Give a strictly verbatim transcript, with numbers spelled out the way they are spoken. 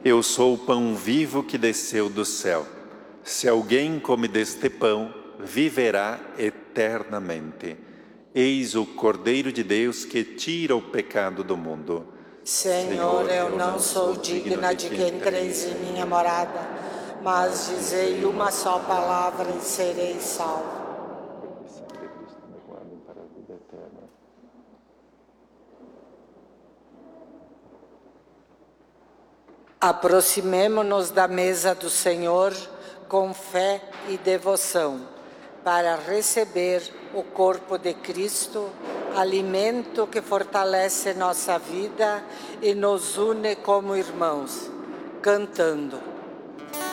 Eu sou o pão vivo que desceu do céu. Se alguém come deste pão, viverá eternamente. Eis o Cordeiro de Deus que tira o pecado do mundo. Senhor, eu não sou digna de que entreis em minha morada, mas dizei uma só palavra e serei salvo. Aproximemo-nos da mesa do Senhor com fé e devoção, para receber o corpo de Cristo, alimento que fortalece nossa vida e nos une como irmãos, cantando.